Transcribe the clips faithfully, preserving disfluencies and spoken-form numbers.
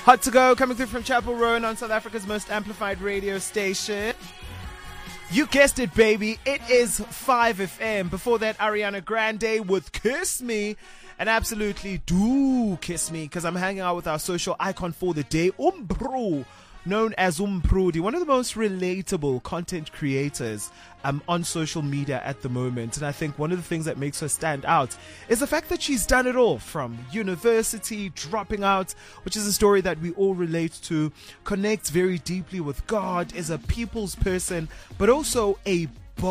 Hot to go, coming through from Chapel Roan on South Africa's most amplified radio station. You guessed it, baby. It is five F M. Before that, Ariana Grande with Kiss Me. And absolutely do kiss me, because I'm hanging out with our social icon for the day, Umpru, known as Umprudi, one of the most relatable content creators um, on social media at the moment. And I think one of the things that makes her stand out is the fact that she's done it all, from university, dropping out, which is a story that we all relate to, connects very deeply with God, is a people's person, but also a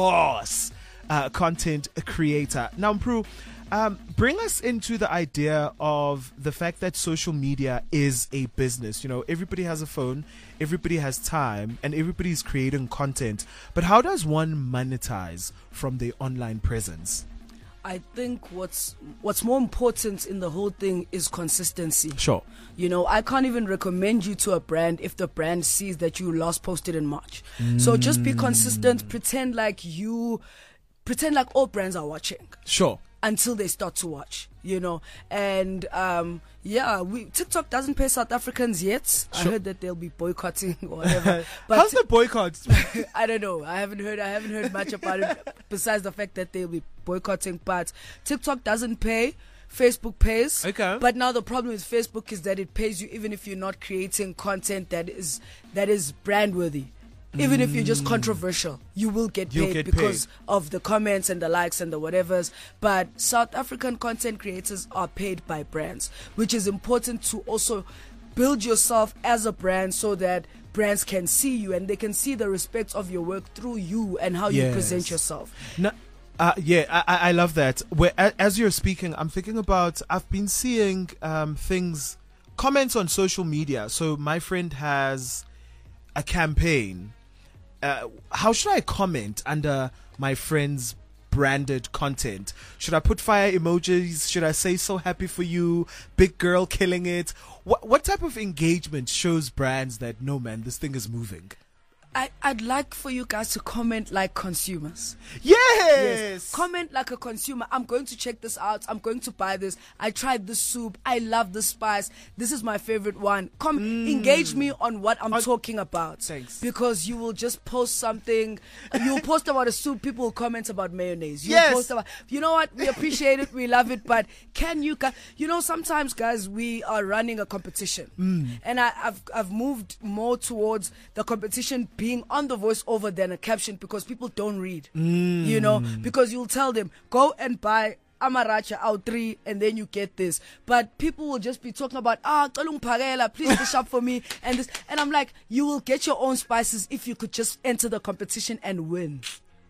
boss uh, content creator. Now, Mpru, Um, bring us into the idea of the fact that social media is a business. You know, everybody has a phone, everybody has time, and everybody's creating content. But how does one monetize from their online presence? I think what's what's more important in the whole thing is consistency. Sure. You know, I can't even recommend you to a brand if the brand sees that you last posted in March. Mm. So just be consistent. Pretend like you, pretend like all brands are watching. Sure. Until they start to watch, you know. And um, yeah, we TikTok doesn't pay South Africans yet. Sure. I heard that they'll be boycotting or whatever. But how's the boycott? I don't know. I haven't heard. I haven't heard much about it besides the fact that they'll be boycotting. But TikTok doesn't pay. Facebook pays. Okay. But now the problem with Facebook is that it pays you even if you're not creating content that is that is brand worthy. Even mm. if you're just controversial, you will get You'll paid get because paid. of the comments and the likes and the whatevers. But South African content creators are paid by brands, which is important to also build yourself as a brand so that brands can see you and they can see the respect of your work through you and how yes. you present yourself. No, uh, yeah, I, I love that. Where, as you're speaking, I'm thinking about, I've been seeing um, things, comments on social media. So my friend has a campaign. Uh, how should I comment under my friend's branded content? Should I put fire emojis? Should I say so happy for you? Big girl killing it? What what type of engagement shows brands that, no man, this thing is moving? I, I'd like for you guys to comment like consumers. Yes! yes! Comment like a consumer. I'm going to check this out. I'm going to buy this. I tried this soup. I love this spice. This is my favorite one. Come mm. engage me on what I'm on, talking about. Thanks. Because you will just post something. You'll post about a soup. People will comment about mayonnaise. You'll yes! post about, you know what? We appreciate it. We love it. But can you, you know, sometimes, guys, we are running a competition. Mm. And I, I've, I've moved more towards the competition being on the voiceover than a caption, because people don't read, mm. you know, because you'll tell them, go and buy Amaracha out three and then you get this. But people will just be talking about, ah, please dish up for me and this. And I'm like, you will get your own spices if you could just enter the competition and win.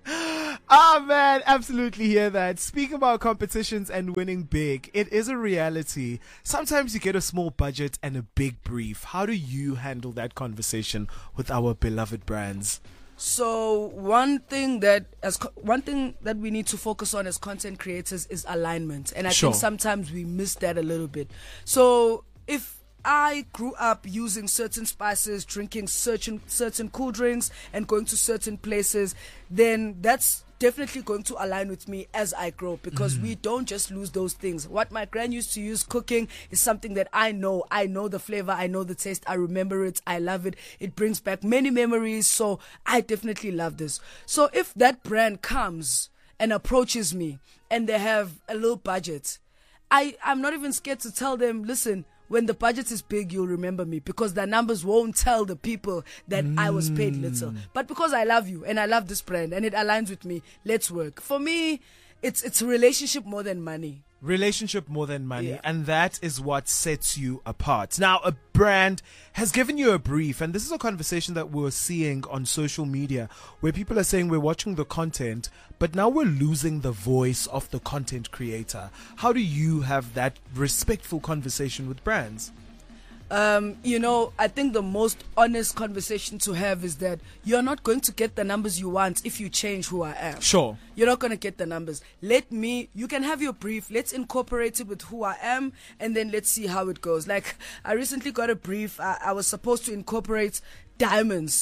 Ah, man, absolutely hear that. Speaking about competitions and winning big, it is a reality. Sometimes you get a small budget and a big brief. How do you handle that conversation with our beloved brands? So one thing that as co- one thing that we need to focus on as content creators is alignment, and I sure. think sometimes we miss that a little bit. So if I grew up using certain spices, drinking certain certain cool drinks, and going to certain places, then that's definitely going to align with me as I grow, because mm. we don't just lose those things. What my gran used to use cooking is something that I know. I know the flavor, I know the taste, I remember it, I love it. It brings back many memories, so I definitely love this. So if that brand comes and approaches me and they have a little budget, I, I'm not even scared to tell them, listen, when the budget is big, you'll remember me, because the numbers won't tell the people that mm. I was paid little. But because I love you and I love this brand and it aligns with me, let's work. For me, it's it's a relationship more than money. Relationship more than money, yeah. and that is what sets you apart. Now, a brand has given you a brief, and this is a conversation that we're seeing on social media where people are saying we're watching the content, but now we're losing the voice of the content creator. How do you have that respectful conversation with brands? Um, you know, I think the most honest conversation to have is that you're not going to get the numbers you want if you change who I am. Sure. You're not going to get the numbers. Let me, you can have your brief. Let's incorporate it with who I am, and then let's see how it goes. Like, I recently got a brief. I, I was supposed to incorporate diamonds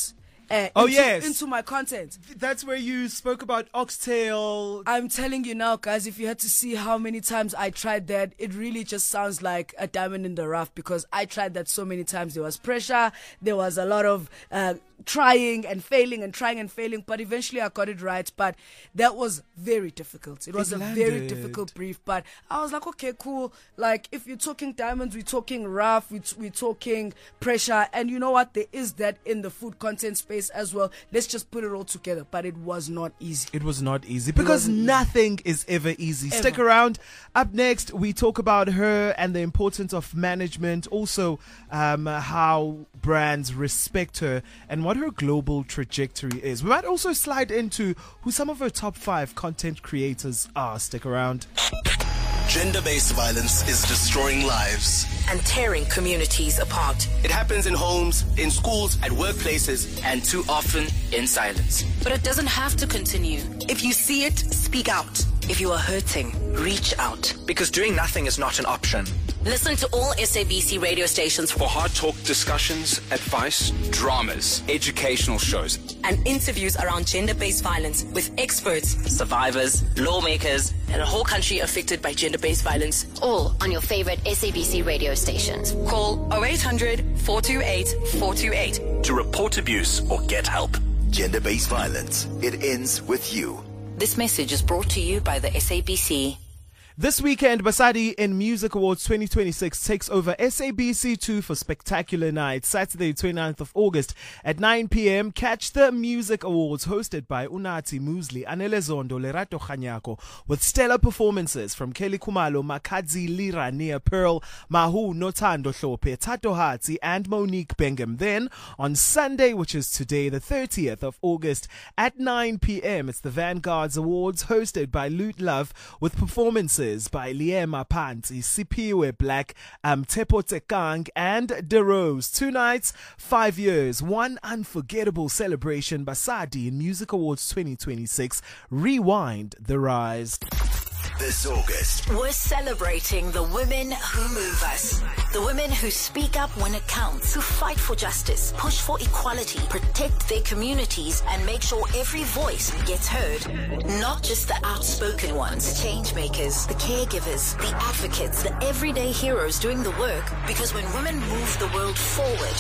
uh, Oh, into, yes. into my content. That's where you spoke about oxtail. I'm telling you now, guys, if you had to see how many times I tried that, it really just sounds like a diamond in the rough, because I tried that so many times. There was pressure, there was a lot of uh, trying and failing and trying and failing, but eventually I got it right. But that was very difficult. It was It a very landed. difficult brief, but I was like, okay, cool. Like, if you're talking diamonds, we're talking rough, we're, we're talking pressure, and you know what? There is that in the food content space as well. Let's just put it all together. But it was not easy. It was not easy because wasn't easy. nothing is ever easy. Ever. Stick around. Up next, we talk about her and the importance of management. Also, um, how brands respect her and what her global trajectory is. We might also slide into who some of her top five content creators are. Stick around. Gender-based violence is destroying lives and tearing communities apart. It happens in homes, in schools, at workplaces, and too often in silence. But it doesn't have to continue. If you see it, speak out. If you are hurting, reach out. Because doing nothing is not an option. Listen to all S A B C radio stations for hard talk discussions, advice, dramas, educational shows, and interviews around gender-based violence with experts, survivors, lawmakers, and a whole country affected by gender-based violence. All on your favorite S A B C radio stations. Call oh eight hundred, four two eight, four two eight to report abuse or get help. Gender-based violence. It ends with you. This message is brought to you by the S A B C. This weekend, Basadi in Music Awards twenty twenty-six takes over S A B C two for Spectacular Night, Saturday twenty-ninth of August at nine p.m. Catch the Music Awards hosted by Unathi Musli, Anele Zondo, Lerato Khanyako, with stellar performances from Kelly Kumalo, Makadzi Lira, Nia Pearl, Mahu, Notando Hlope, Tato Hatsi, and Monique Bengem. Then, on Sunday, which is today, the thirtieth of August at nine p.m., it's the Vanguards Awards hosted by Loot Love with performances by Liema Panti, Sipiwe Black, um, Tepo Tekang, and De Rose. Two nights, five years, one unforgettable celebration. Basadi in Music Awards twenty twenty-six. Rewind the rise. This August, we're celebrating the women who move us. The women who speak up when it counts, who fight for justice, push for equality, protect their communities, and make sure every voice gets heard. Not just the outspoken ones, the change makers, the caregivers, the advocates, the everyday heroes doing the work. Because when women move the world forward,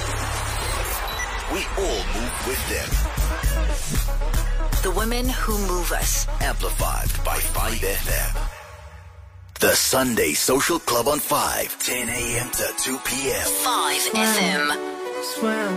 we all move with them. The women who move us. Amplified by five F M. The Sunday Social Club on five, ten a.m. to two p.m. five F M.